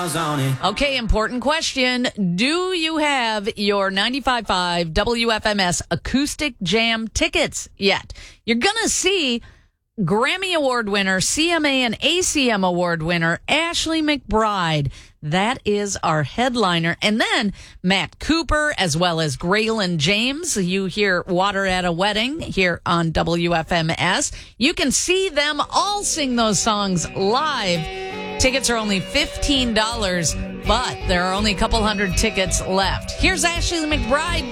miles on it. Okay, important question. Do you have your 95.5 WFMS Acoustic Jam tickets yet? You're going to see Grammy Award winner, CMA and ACM Award winner, Ashley McBryde. That is our headliner. And then Matt Cooper, as well as Graylin James. You hear Water at a Wedding here on WFMS. You can see them all sing those songs live. Tickets are only $15, but there are only a couple hundred tickets left. Here's Ashley McBryde.